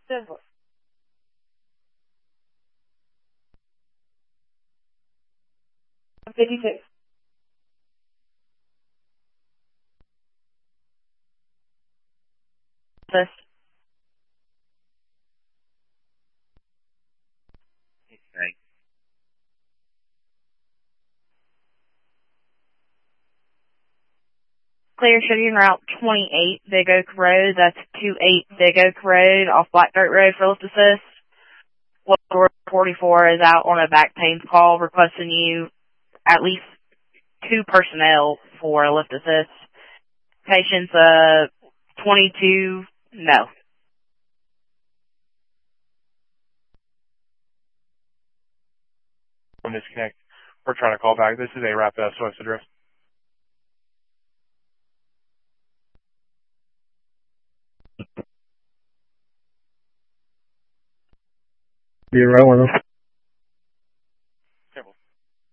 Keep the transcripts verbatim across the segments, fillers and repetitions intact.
Simple. fifty-six. This. Okay. Clear shooting route twenty-eight, Big Oak Road. That's twenty-eight Big Oak Road off Black Dirt Road for lift assist. Local forty-four is out on a back pain call requesting you at least two personnel for a lift assist. Patients, uh, twenty-two, no. Disconnect. We're trying to call back. This is a rapid S O S address. Be right with them. Careful.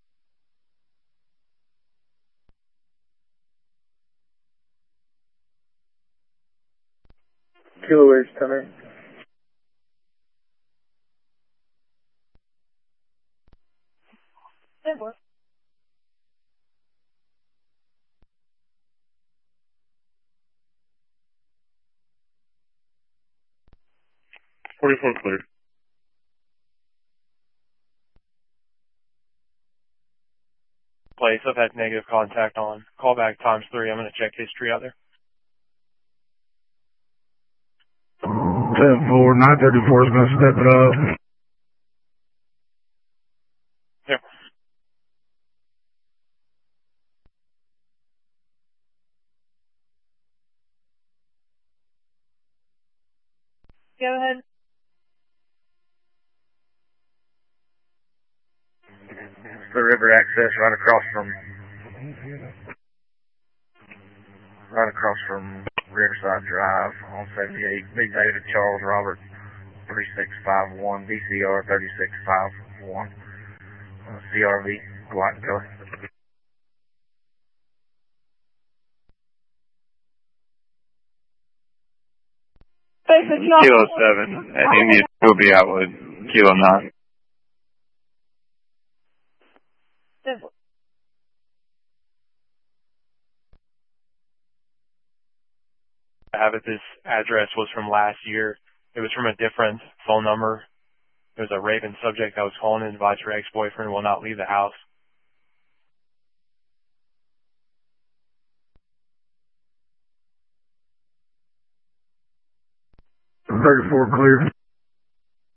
Kilo H ten. Simple. forty-four cleared. Place. I've had negative contact on callback times three. I'm going to check history out there. ten four, nine thirty-four is going to step it up. Yep. Go ahead. The river access right across from, right across from Riverside Drive on seventy-eight. Big David Charles Robert, thirty-six five one, B C R thirty-six five one, uh, C R V, White and Color. Kilo seven at Indian will be out with Kilo nine. Simple. I have it. This address was from last year. It was from a different phone number. It was a Raven subject that was calling and advised her ex-boyfriend will not leave the house. thirty-four clear.